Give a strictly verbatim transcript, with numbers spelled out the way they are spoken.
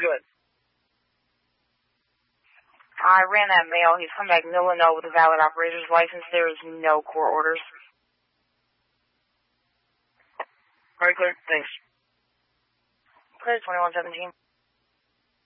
Good. I ran that mail. He's come back no no with a valid operator's license. There is no court orders. All right, clear. Thanks. Clear twenty-one seventeen.